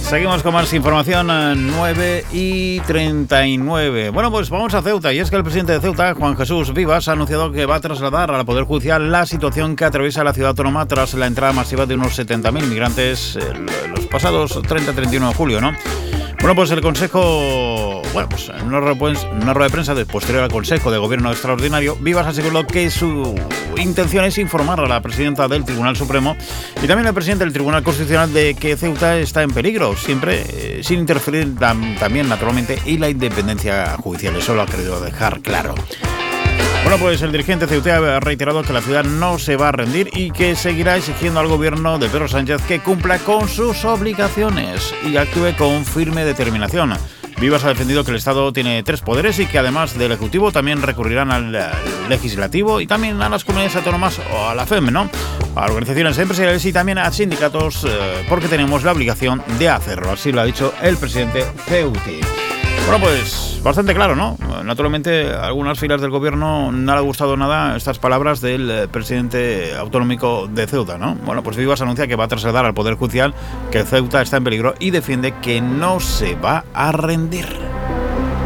Seguimos con más información, 9:39. Bueno, pues vamos a Ceuta, y es que el presidente de Ceuta, Juan Jesús Vivas, ha anunciado que va a trasladar al Poder Judicial la situación que atraviesa la ciudad autónoma tras la entrada masiva de unos 70.000 migrantes los pasados 30-31 de julio, ¿no? Bueno, pues el Consejo, pues en una rueda de prensa posterior al Consejo de Gobierno Extraordinario, Vivas aseguró que su intención es informar a la presidenta del Tribunal Supremo y también al presidente del Tribunal Constitucional de que Ceuta está en peligro, siempre sin interferir también, naturalmente, y la independencia judicial. Eso lo ha querido dejar claro. Bueno, pues el dirigente ceuteo ha reiterado que la ciudad no se va a rendir y que seguirá exigiendo al gobierno de Pedro Sánchez que cumpla con sus obligaciones y actúe con firme determinación. Vivas ha defendido que el Estado tiene 3 poderes y que además del Ejecutivo también recurrirán al Legislativo y también a las comunidades autónomas o a la FEM, ¿no? A organizaciones empresariales y también a sindicatos, porque tenemos la obligación de hacerlo. Así lo ha dicho el presidente ceutí. Bueno, pues bastante claro, ¿no? Naturalmente, a algunas filas del gobierno no le ha gustado nada estas palabras del presidente autonómico de Ceuta, ¿no? Bueno, pues Vivas anuncia que va a trasladar al Poder Judicial que Ceuta está en peligro y defiende que no se va a rendir.